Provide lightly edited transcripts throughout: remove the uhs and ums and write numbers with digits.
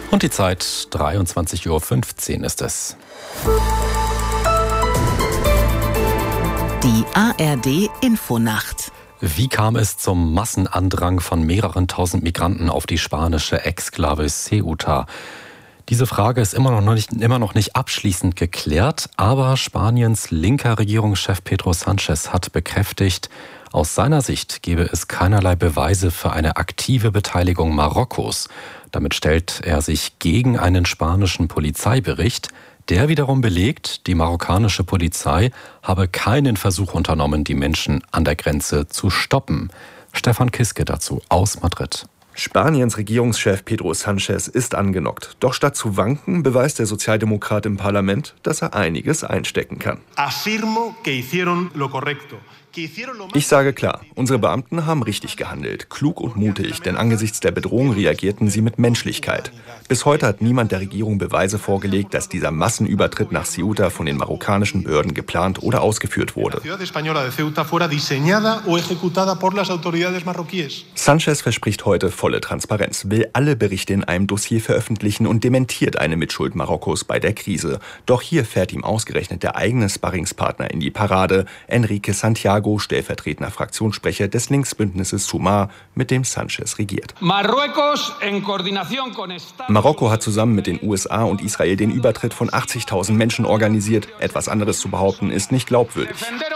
Und die Zeit 23:15 Uhr ist es. Die ARD-Infonacht. Wie kam es zum Massenandrang von mehreren tausend Migranten auf die spanische Exklave Ceuta? Diese Frage ist immer noch nicht abschließend geklärt, aber Spaniens linker Regierungschef Pedro Sánchez hat bekräftigt, aus seiner Sicht gebe es keinerlei Beweise für eine aktive Beteiligung Marokkos. Damit stellt er sich gegen einen spanischen Polizeibericht, der wiederum belegt, die marokkanische Polizei habe keinen Versuch unternommen, die Menschen an der Grenze zu stoppen. Stefan Kiske dazu aus Madrid. Spaniens Regierungschef Pedro Sánchez ist angenockt. Doch statt zu wanken, beweist der Sozialdemokrat im Parlament, dass er einiges einstecken kann. Ich sage klar, unsere Beamten haben richtig gehandelt, klug und mutig, denn angesichts der Bedrohung reagierten sie mit Menschlichkeit. Bis heute hat niemand der Regierung Beweise vorgelegt, dass dieser Massenübertritt nach Ceuta von den marokkanischen Behörden geplant oder ausgeführt wurde. Sánchez verspricht heute volle Transparenz, will alle Berichte in einem Dossier veröffentlichen und dementiert eine Mitschuld Marokkos bei der Krise. Doch hier fährt ihm ausgerechnet der eigene Sparringspartner in die Parade, Enrique Santiago, stellvertretender Fraktionssprecher des Linksbündnisses Sumar, mit dem Sánchez regiert. Marokko hat zusammen mit den USA und Israel den Übertritt von 80.000 Menschen organisiert. Etwas anderes zu behaupten, ist nicht glaubwürdig.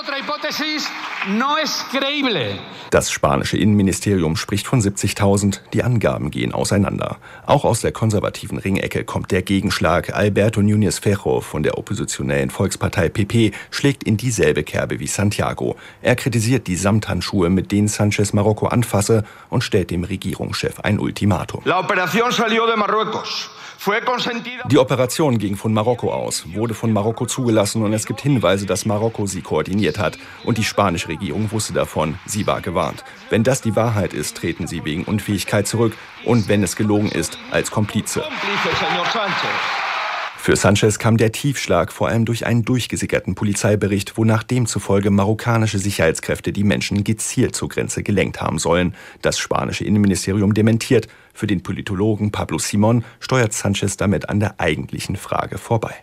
Das spanische Innenministerium spricht von 70.000. Die Angaben gehen auseinander. Auch aus der konservativen Ringecke kommt der Gegenschlag. Alberto Núñez Feijóo von der oppositionellen Volkspartei PP schlägt in dieselbe Kerbe wie Santiago. Er kritisiert die Samthandschuhe, mit denen Sánchez Marokko anfasse, und stellt dem Regierungschef ein Ultimatum. Die Operation ging von Marokko aus, wurde von Marokko zugelassen und es gibt Hinweise, dass Marokko sie koordiniert hat. Und die spanische Regierung wusste davon, sie war gewarnt. Wenn das die Wahrheit ist, treten sie wegen Unfähigkeit zurück und wenn es gelogen ist, als Komplize. Für Sánchez kam der Tiefschlag vor allem durch einen durchgesickerten Polizeibericht, wonach demzufolge marokkanische Sicherheitskräfte die Menschen gezielt zur Grenze gelenkt haben sollen. Das spanische Innenministerium dementiert. Für den Politologen Pablo Simón steuert Sánchez damit an der eigentlichen Frage vorbei.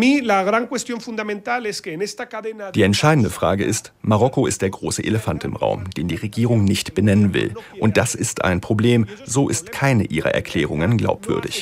Die entscheidende Frage ist, Marokko ist der große Elefant im Raum, den die Regierung nicht benennen will. Und das ist ein Problem. So ist keine ihrer Erklärungen glaubwürdig.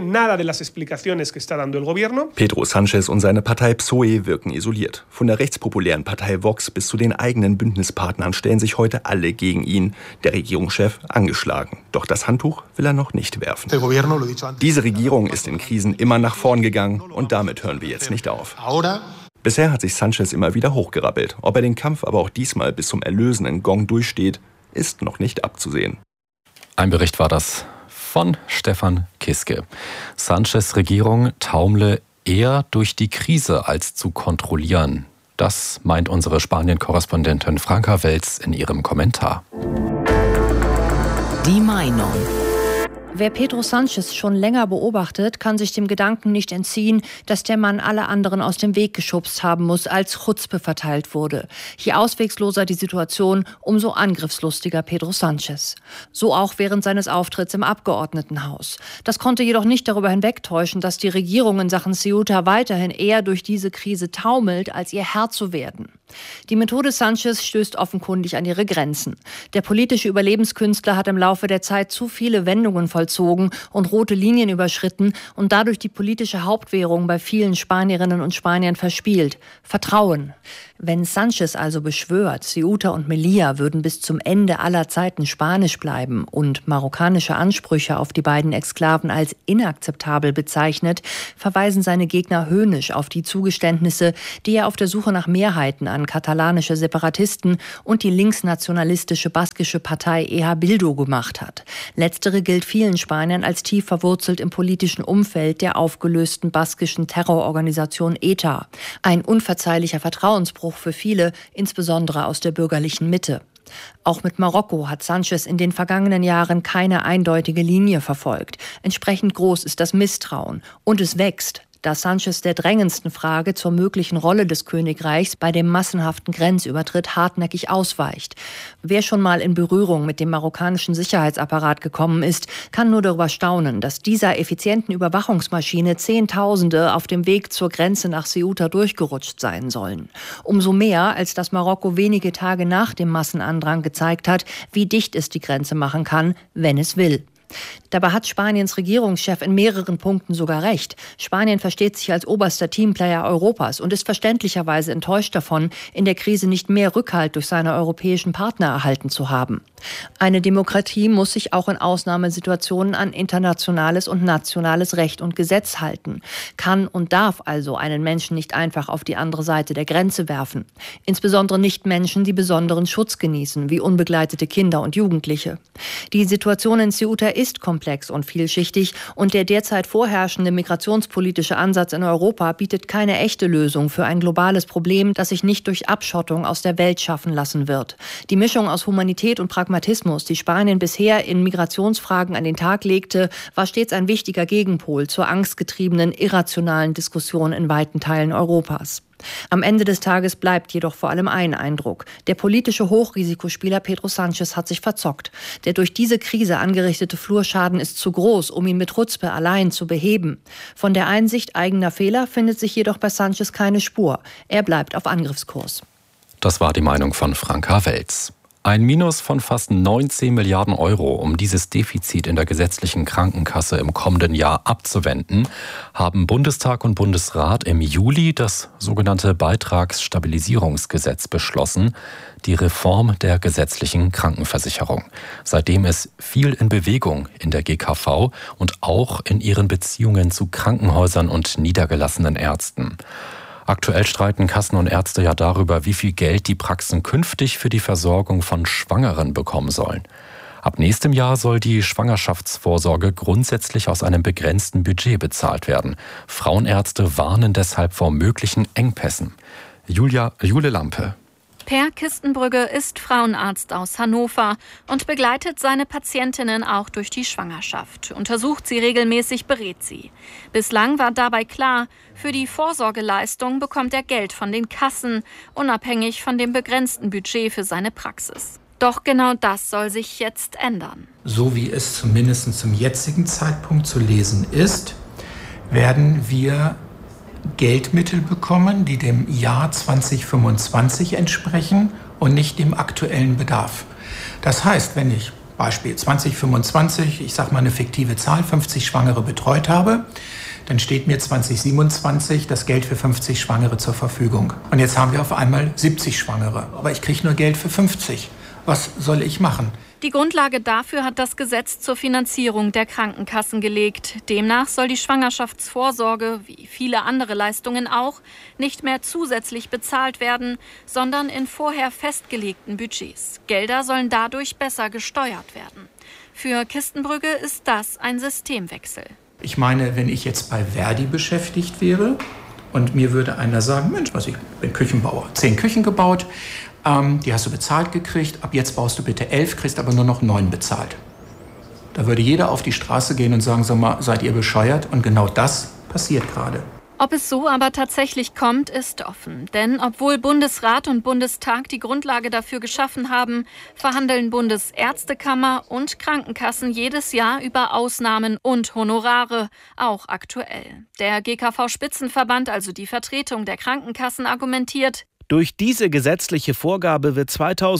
Pedro Sánchez und seine Partei PSOE wirken isoliert. Von der rechtspopulären Partei Vox bis zu den eigenen Bündnispartnern stellen sich heute alle gegen ihn. Der Regierungschef angeschlagen. Doch das Handtuch will er noch nicht werfen. Diese Regierung ist in Krisen immer nach vorn gegangen und damit hören wir jetzt nicht auf. Bisher hat sich Sánchez immer wieder hochgerappelt. Ob er den Kampf aber auch diesmal bis zum erlösenden Gong durchsteht, ist noch nicht abzusehen. Ein Bericht war das von Stefan Kiske. Sánchez' Regierung taumle eher durch die Krise als zu kontrollieren. Das meint unsere Spanien-Korrespondentin Franka Welz in ihrem Kommentar. Die Meinung. Wer Pedro Sánchez schon länger beobachtet, kann sich dem Gedanken nicht entziehen, dass der Mann alle anderen aus dem Weg geschubst haben muss, als Chutzpe verteilt wurde. Je auswegloser die Situation, umso angriffslustiger Pedro Sánchez. So auch während seines Auftritts im Abgeordnetenhaus. Das konnte jedoch nicht darüber hinwegtäuschen, dass die Regierung in Sachen Ceuta weiterhin eher durch diese Krise taumelt, als ihr Herr zu werden. Die Methode Sánchez stößt offenkundig an ihre Grenzen. Der politische Überlebenskünstler hat im Laufe der Zeit zu viele Wendungen vollzogen und rote Linien überschritten und dadurch die politische Hauptwährung bei vielen Spanierinnen und Spaniern verspielt: Vertrauen. Wenn Sánchez also beschwört, Ceuta und Melilla würden bis zum Ende aller Zeiten spanisch bleiben und marokkanische Ansprüche auf die beiden Exklaven als inakzeptabel bezeichnet, verweisen seine Gegner höhnisch auf die Zugeständnisse, die er auf der Suche nach Mehrheiten an katalanische Separatisten und die linksnationalistische baskische Partei EH Bildu gemacht hat. Letztere gilt vielen Spaniern als tief verwurzelt im politischen Umfeld der aufgelösten baskischen Terrororganisation ETA. Ein unverzeihlicher Vertrauensbruch für viele, insbesondere aus der bürgerlichen Mitte. Auch mit Marokko hat Sánchez in den vergangenen Jahren keine eindeutige Linie verfolgt. Entsprechend groß ist das Misstrauen. Und es wächst. da Sánchez der drängendsten Frage zur möglichen Rolle des Königreichs bei dem massenhaften Grenzübertritt hartnäckig ausweicht. Wer schon mal in Berührung mit dem marokkanischen Sicherheitsapparat gekommen ist, kann nur darüber staunen, dass dieser effizienten Überwachungsmaschine Zehntausende auf dem Weg zur Grenze nach Ceuta durchgerutscht sein sollen. Umso mehr, als dass Marokko wenige Tage nach dem Massenandrang gezeigt hat, wie dicht es die Grenze machen kann, wenn es will. Dabei hat Spaniens Regierungschef in mehreren Punkten sogar recht. Spanien versteht sich als oberster Teamplayer Europas und ist verständlicherweise enttäuscht davon, in der Krise nicht mehr Rückhalt durch seine europäischen Partner erhalten zu haben. Eine Demokratie muss sich auch in Ausnahmesituationen an internationales und nationales Recht und Gesetz halten, kann und darf also einen Menschen nicht einfach auf die andere Seite der Grenze werfen. Insbesondere nicht Menschen, die besonderen Schutz genießen, wie unbegleitete Kinder und Jugendliche. Die Situation in Ceuta ist komplex und vielschichtig und der derzeit vorherrschende migrationspolitische Ansatz in Europa bietet keine echte Lösung für ein globales Problem, das sich nicht durch Abschottung aus der Welt schaffen lassen wird. Die Mischung aus Humanität und Pragmatismus, die Spanien bisher in Migrationsfragen an den Tag legte, war stets ein wichtiger Gegenpol zur angstgetriebenen, irrationalen Diskussion in weiten Teilen Europas. Am Ende des Tages bleibt jedoch vor allem ein Eindruck. Der politische Hochrisikospieler Pedro Sánchez hat sich verzockt. Der durch diese Krise angerichtete Flurschaden ist zu groß, um ihn mit Chutzpe allein zu beheben. Von der Einsicht eigener Fehler findet sich jedoch bei Sánchez keine Spur. Er bleibt auf Angriffskurs. Das war die Meinung von Franka Welz. Ein Minus von fast 19 Milliarden Euro, um dieses Defizit in der gesetzlichen Krankenkasse im kommenden Jahr abzuwenden, haben Bundestag und Bundesrat im Juli das sogenannte Beitragsstabilisierungsgesetz beschlossen, die Reform der gesetzlichen Krankenversicherung. Seitdem ist viel in Bewegung in der GKV und auch in ihren Beziehungen zu Krankenhäusern und niedergelassenen Ärzten. Aktuell streiten Kassen und Ärzte ja darüber, wie viel Geld die Praxen künftig für die Versorgung von Schwangeren bekommen sollen. Ab nächstem Jahr soll die Schwangerschaftsvorsorge grundsätzlich aus einem begrenzten Budget bezahlt werden. Frauenärzte warnen deshalb vor möglichen Engpässen. Jule Lampe. Per Kistenbrügge ist Frauenarzt aus Hannover und begleitet seine Patientinnen auch durch die Schwangerschaft. Untersucht sie regelmäßig, berät sie. Bislang war dabei klar, für die Vorsorgeleistung bekommt er Geld von den Kassen, unabhängig von dem begrenzten Budget für seine Praxis. Doch genau das soll sich jetzt ändern. So wie es zumindest zum jetzigen Zeitpunkt zu lesen ist, werden wir Geldmittel bekommen, die dem Jahr 2025 entsprechen und nicht dem aktuellen Bedarf. Das heißt, wenn ich Beispiel 2025, ich sage mal eine fiktive Zahl, 50 Schwangere betreut habe, dann steht mir 2027 das Geld für 50 Schwangere zur Verfügung. Und jetzt haben wir auf einmal 70 Schwangere, aber ich kriege nur Geld für 50. Was soll ich machen? Die Grundlage dafür hat das Gesetz zur Finanzierung der Krankenkassen gelegt. Demnach soll die Schwangerschaftsvorsorge, wie viele andere Leistungen auch, nicht mehr zusätzlich bezahlt werden, sondern in vorher festgelegten Budgets. Gelder sollen dadurch besser gesteuert werden. Für Kistenbrügge ist das ein Systemwechsel. Ich meine, wenn ich jetzt bei Verdi beschäftigt wäre und mir würde einer sagen, Mensch, ich bin Küchenbauer, 10 Küchen gebaut, die hast du bezahlt gekriegt, ab jetzt baust du bitte 11, kriegst aber nur noch 9 bezahlt. Da würde jeder auf die Straße gehen und sagen, sag mal, seid ihr bescheuert? Und genau das passiert gerade. Ob es so aber tatsächlich kommt, ist offen. Denn obwohl Bundesrat und Bundestag die Grundlage dafür geschaffen haben, verhandeln Bundesärztekammer und Krankenkassen jedes Jahr über Ausnahmen und Honorare, auch aktuell. Der GKV-Spitzenverband, also die Vertretung der Krankenkassen, argumentiert: Durch diese gesetzliche Vorgabe wird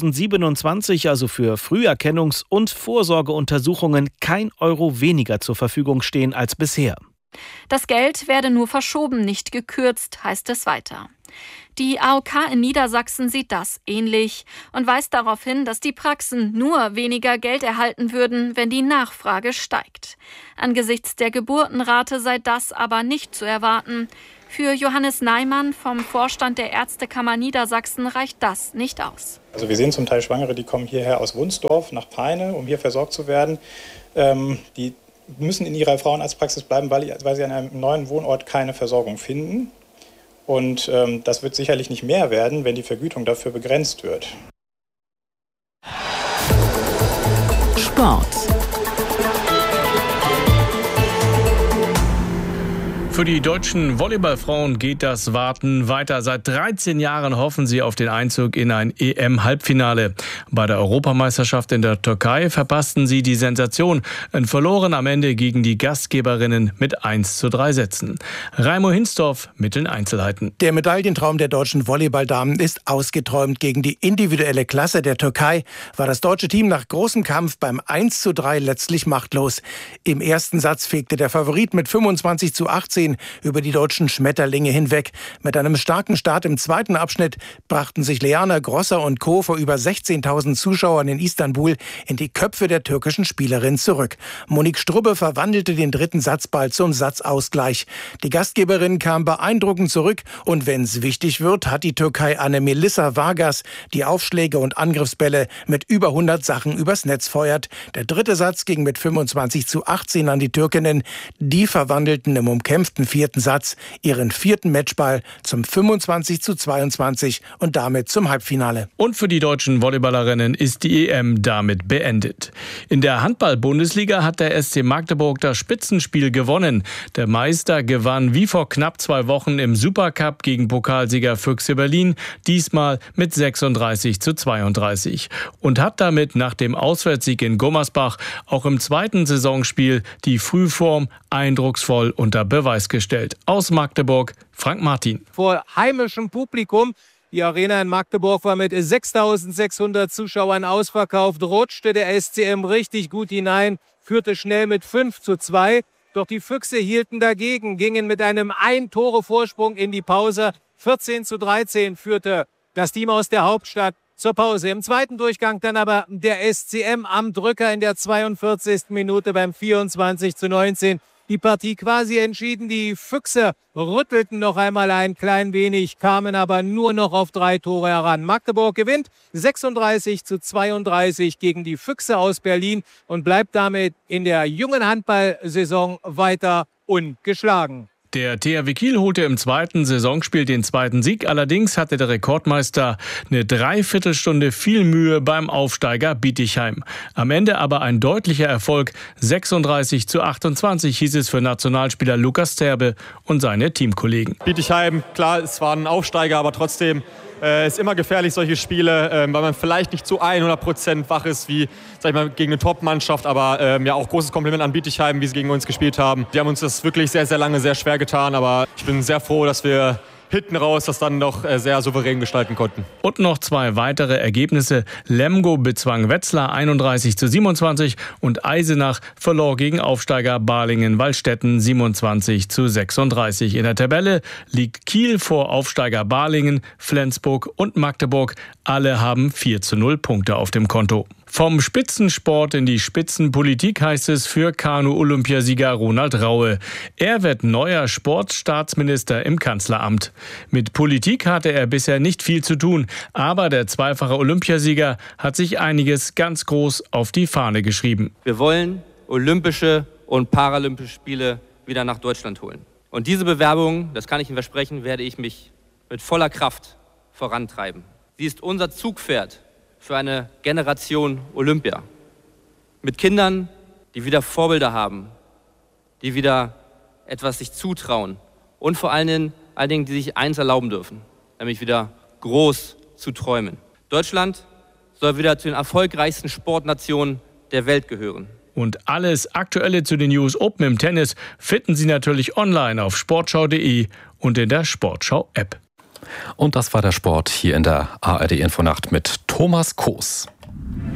2027 also für Früherkennungs- und Vorsorgeuntersuchungen kein Euro weniger zur Verfügung stehen als bisher. Das Geld werde nur verschoben, nicht gekürzt, heißt es weiter. Die AOK in Niedersachsen sieht das ähnlich und weist darauf hin, dass die Praxen nur weniger Geld erhalten würden, wenn die Nachfrage steigt. Angesichts der Geburtenrate sei das aber nicht zu erwarten. Für Johannes Neimann vom Vorstand der Ärztekammer Niedersachsen reicht das nicht aus. Also wir sehen zum Teil Schwangere, die kommen hierher aus Wunsdorf nach Peine, um hier versorgt zu werden. Die müssen in ihrer Frauenarztpraxis bleiben, weil sie an einem neuen Wohnort keine Versorgung finden. Und das wird sicherlich nicht mehr werden, wenn die Vergütung dafür begrenzt wird. Sport. Für die deutschen Volleyballfrauen geht das Warten weiter. Seit 13 Jahren hoffen sie auf den Einzug in ein EM-Halbfinale. Bei der Europameisterschaft in der Türkei verpassten sie die Sensation und verloren am Ende gegen die Gastgeberinnen mit 1:3 Sätzen. Raimo Hinsdorf mit den Einzelheiten. Der Medaillentraum der deutschen Volleyballdamen ist ausgeträumt. Gegen die individuelle Klasse der Türkei war das deutsche Team nach großem Kampf beim 1:3 letztlich machtlos. Im ersten Satz fegte der Favorit mit 25:18 über die deutschen Schmetterlinge hinweg. Mit einem starken Start im zweiten Abschnitt brachten sich Leana Grosser und Co. vor über 16.000 Zuschauern in Istanbul in die Köpfe der türkischen Spielerin zurück. Monique Strubbe verwandelte den dritten Satzball zum Satzausgleich. Die Gastgeberin kam beeindruckend zurück und wenn es wichtig wird, hat die Türkei Anne-Melissa Vargas die Aufschläge und Angriffsbälle mit über 100 Sachen übers Netz feuert. Der dritte Satz ging mit 25:18 an die Türkinnen. Die verwandelten im umkämpften vierten Satz ihren vierten Matchball zum 25:22 und damit zum Halbfinale. Und für die deutschen Volleyballerinnen ist die EM damit beendet. In der Handball-Bundesliga hat der SC Magdeburg das Spitzenspiel gewonnen. Der Meister gewann wie vor knapp 2 Wochen im Supercup gegen Pokalsieger Füchse Berlin, diesmal mit 36:32 und hat damit nach dem Auswärtssieg in Gummersbach auch im zweiten Saisonspiel die Frühform eindrucksvoll unter Beweis gestellt. Aus Magdeburg, Frank Martin. Vor heimischem Publikum. Die Arena in Magdeburg war mit 6.600 Zuschauern ausverkauft, rutschte der SCM richtig gut hinein, führte schnell mit 5:2. Doch die Füchse hielten dagegen, gingen mit einem 1-Tore-Vorsprung in die Pause. 14:13 führte das Team aus der Hauptstadt zur Pause. Im zweiten Durchgang dann aber der SCM am Drücker in der 42. Minute beim 24:19. Die Partie quasi entschieden. Die Füchse rüttelten noch einmal ein klein wenig, kamen aber nur noch auf 3 Tore heran. Magdeburg gewinnt 36:32 gegen die Füchse aus Berlin und bleibt damit in der jungen Handballsaison weiter ungeschlagen. Der THW Kiel holte im zweiten Saisonspiel den zweiten Sieg. Allerdings hatte der Rekordmeister eine Dreiviertelstunde viel Mühe beim Aufsteiger Bietigheim. Am Ende aber ein deutlicher Erfolg. 36:28 hieß es für Nationalspieler Lukas Zerbe und seine Teamkollegen. Bietigheim, klar, es war ein Aufsteiger, aber trotzdem ist immer gefährlich, solche Spiele, weil man vielleicht nicht zu 100% wach ist, wie sag ich mal, gegen eine Top-Mannschaft. Aber ja, auch großes Kompliment an Bietigheim, wie sie gegen uns gespielt haben. Die haben uns das wirklich sehr, sehr lange sehr schwer getan. Aber ich bin sehr froh, dass wir hinten raus das dann noch sehr souverän gestalten konnten. Und noch 2 weitere Ergebnisse. Lemgo bezwang Wetzlar 31:27 und Eisenach verlor gegen Aufsteiger Balingen-Wallstätten 27:36. In der Tabelle liegt Kiel vor Aufsteiger Balingen, Flensburg und Magdeburg. Alle haben 4:0 Punkte auf dem Konto. Vom Spitzensport in die Spitzenpolitik heißt es für Kanu-Olympiasieger Ronald Raue. Er wird neuer Sportstaatsminister im Kanzleramt. Mit Politik hatte er bisher nicht viel zu tun, aber der zweifache Olympiasieger hat sich einiges ganz groß auf die Fahne geschrieben. Wir wollen Olympische und Paralympische Spiele wieder nach Deutschland holen. Und diese Bewerbung, das kann ich Ihnen versprechen, werde ich mich mit voller Kraft vorantreiben. Sie ist unser Zugpferd für eine Generation Olympia. Mit Kindern, die wieder Vorbilder haben, die wieder etwas sich zutrauen und vor allen Dingen, die sich eins erlauben dürfen, nämlich wieder groß zu träumen. Deutschland soll wieder zu den erfolgreichsten Sportnationen der Welt gehören. Und alles Aktuelle zu den News Open im Tennis finden Sie natürlich online auf sportschau.de und in der Sportschau-App. Und das war der Sport hier in der ARD Infonacht mit Thomas Koos.